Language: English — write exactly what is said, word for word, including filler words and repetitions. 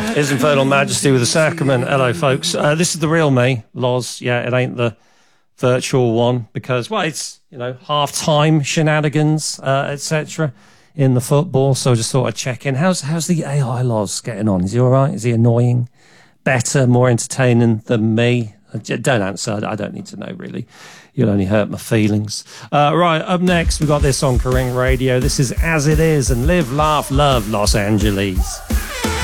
His Infernal Majesty with the Sacrament. Hello, folks. Uh, this is the real me, Loz. Yeah, it ain't the virtual one because, well, it's, you know, half-time shenanigans, uh, et cetera in the football. So I just thought I'd check in. How's how's the A I Loz getting on? Is he all right? Is he annoying? Better? More entertaining than me? Don't answer. I don't need to know, really. You'll only hurt my feelings. Uh, right, up next, we've got this on Karing Radio. This is As It Is and Live, Laugh, Love Los Angeles.